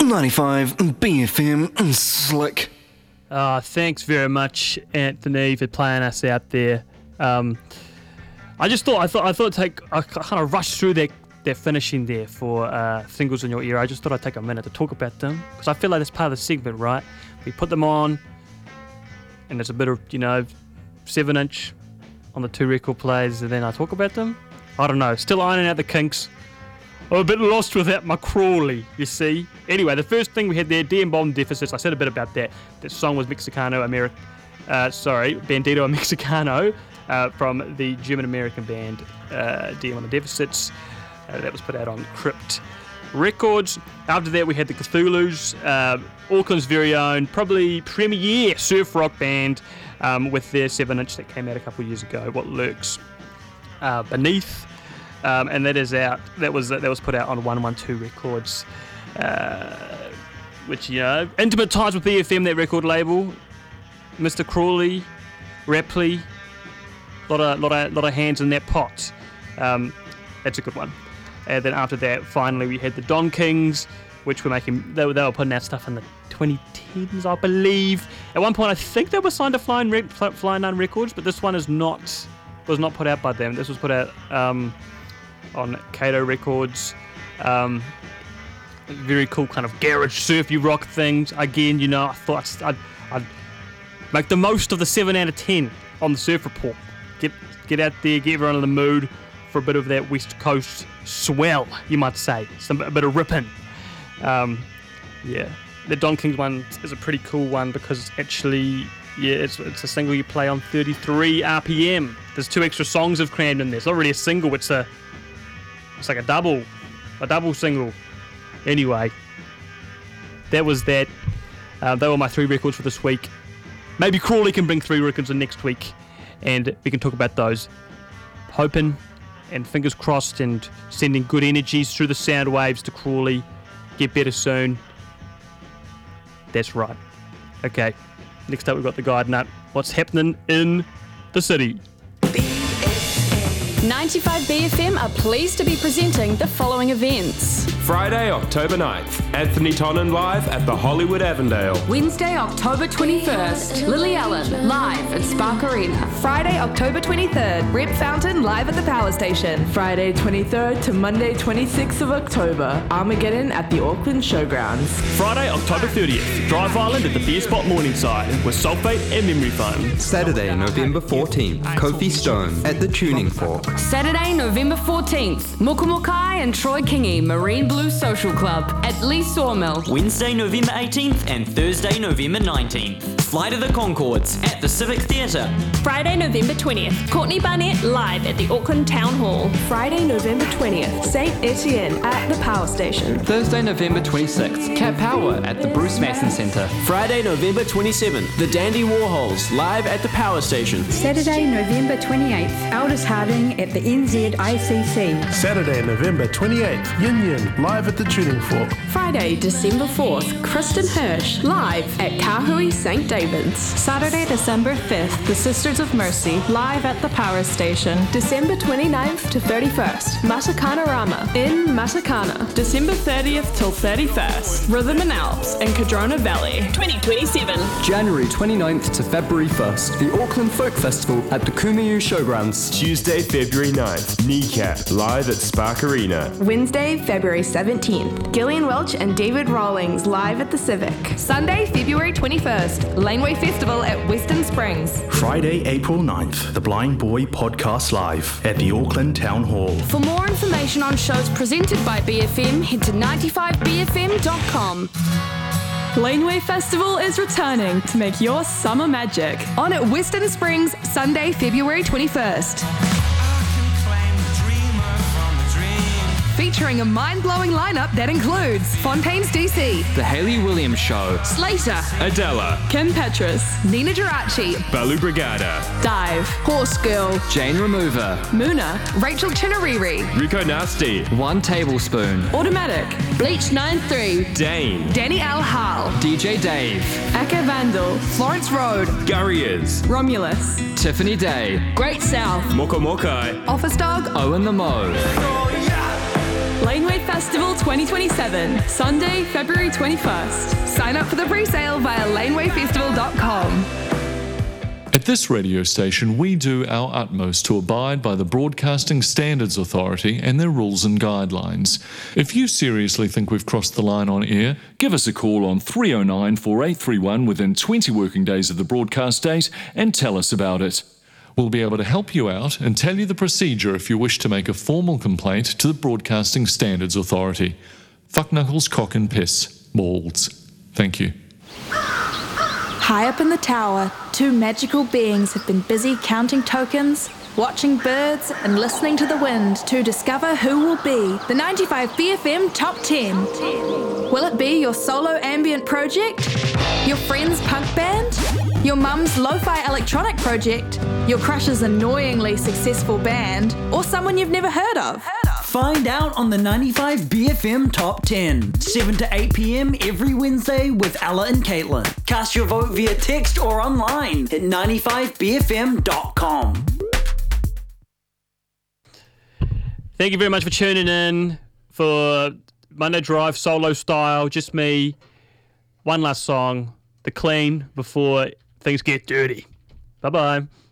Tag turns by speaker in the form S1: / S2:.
S1: 95 BFM Slick.
S2: Thanks very much, Anthony, for playing us out there. I kind of rushed through their finishing there for Singles in Your Ear. I just thought I'd take a minute to talk about them because I feel like that's part of the segment, right? We put them on, and there's a bit of 7-inch on the 2 record players, and then I talk about them. I don't know. Still ironing out the kinks. I'm a bit lost without my Crawley, you see. Anyway, the first thing we had there, DM Bomb Deficits. I said a bit about that. That song was Bandito Mexicano from the German-American band DM on the Deficits. That was put out on Crypt Records. After that, we had the Cthulhu's, Auckland's very own, probably premier surf rock band with their 7-inch that came out a couple of years ago, What Lurks Beneath. And that is out. That was put out on 112 Records, which intimate ties with BFM, that record label. Mr. Crawley, Rapley, lot of hands in that pot. That's a good one. And then after that, finally we had the Don Kings, which were making. They were putting out stuff in the 2010s, I believe. At one point, I think they were signed to Flying Nun Records, but this one was not put out by them. This was put out on Kato Records. Very cool kind of garage surfy rock things. Again, I thought I'd make the most of the 7 out of 10 on the Surf Report. Get out there, get everyone in the mood for a bit of that West Coast swell, you might say. A bit of ripping. The Don Kings one is a pretty cool one because actually, it's a single you play on 33 RPM. There's 2 extra songs of crammed in there. It's not really a single, it's like a double single. Anyway, that was that. They were my 3 records for this week. Maybe Crawley can bring 3 records in next week, and we can talk about those. Hoping and fingers crossed and sending good energies through the sound waves to Crawley. Get better soon. That's right. Okay, next up we've got the Guide Nut. What's happening in the city?
S3: 95 BFM are pleased to be presenting the following events.
S4: Friday, October 9th, Anthony Tonnen live at the Hollywood Avondale.
S5: Wednesday, October 21st, Lily Allen live at Spark Arena.
S6: Friday, October 23rd, Rip Fountain live at the Power Station.
S7: Friday 23rd to Monday 26th of October, Armageddon at the Auckland Showgrounds.
S8: Friday, October 30th, Drive Island at the Beer Spot Morningside with Sulphate and Memory Foam.
S9: Saturday, November 14th, Kofi Stone at the Tuning Fork.
S5: Saturday, November 14th, Mukumukai and Troy Kingi Marine Blue Social Club at Lee Sawmill.
S10: Wednesday, November 18th and Thursday, November 19th. Flight of the Conchords at the Civic Theatre.
S11: Friday, November 20th, Courtney Barnett live at the Auckland Town Hall.
S12: Friday, November 20th, St. Etienne at the Power Station.
S13: Thursday, November 26th, Cat Power at the Bruce Mason Centre.
S14: Friday, November 27th, the Dandy Warhols live at the Power Station.
S15: Saturday, November 28th, Aldous Harding at the NZICC.
S16: Saturday, November 28th, Yin Yin live at the Tuning Fork.
S6: Friday, December 4th, Kristen Hirsch live at Kahui St. David's.
S17: Saturday, December 5th, the Sisters of Mercy live at the Power Station.
S12: December 29th to 31st, Matakana Rama in Matakana.
S18: December 30th till 31st, Rhythm and Alps in Cadrona Valley.
S11: 2027.
S19: January 29th to February 1st, the Auckland Folk Festival at the Kumayu Showgrounds.
S4: Tuesday, February 9th, Kneecap live at Spark Arena.
S6: Wednesday, February 17th, Gillian Welch and David Rawlings live at the Civic. Sunday, February 21st, Laneway Festival at Western Springs.
S20: Friday, April 9th, the Blind Boy Podcast Live at the Auckland Town Hall.
S3: For more information on shows presented by BFM, head to 95bfm.com.
S18: Laneway Festival is returning to make your summer magic.
S6: On at Western Springs, Sunday, February 21st. Featuring a mind-blowing lineup that includes Fontaines DC,
S13: The Hayley Williams Show,
S6: Slater,
S4: Adela,
S18: Kim Petras,
S6: Nina Geraci,
S4: Balu Brigada,
S18: Dive,
S6: Horse Girl,
S13: Jane Remover,
S18: Muna,
S6: Rachel Chinariri,
S4: Rico Nasty,
S13: One Tablespoon,
S18: Automatic,
S6: Bleach 93,
S4: Dane,
S6: Danny L. Hall,
S13: DJ Dave,
S18: Aka Vandal,
S6: Florence Road,
S4: Gurriers,
S18: Romulus,
S13: Tiffany Day,
S6: Great South,
S4: Mokai,
S6: Office Dog,
S13: Owen the Mo.
S18: Laneway Festival 2027, Sunday, February 21st.
S6: Sign up for the pre-sale via lanewayfestival.com.
S21: At this radio station, we do our utmost to abide by the Broadcasting Standards Authority and their rules and guidelines. If you seriously think we've crossed the line on air, give us a call on 309 4831 within 20 working days of the broadcast date and tell us about it. We'll be able to help you out and tell you the procedure if you wish to make a formal complaint to the Broadcasting Standards Authority. Fuck knuckles, cock and piss. Balls. Thank you.
S22: High up in the tower, two magical beings have been busy counting tokens, watching birds, and listening to the wind to discover who will be the 95 BFM Top 10. Will it be your solo ambient project? Your friend's punk band? Your mum's lo-fi electronic project? Your crush's annoyingly successful band? Or someone you've never heard of?
S23: Find out on the 95 BFM Top 10, 7 to 8 p.m. every Wednesday with Ella and Caitlin. Cast your vote via text or online at 95bfm.com.
S2: Thank you very much for tuning in for Monday Drive solo style, just me. One last song, The Clean, before things get dirty. Bye-bye.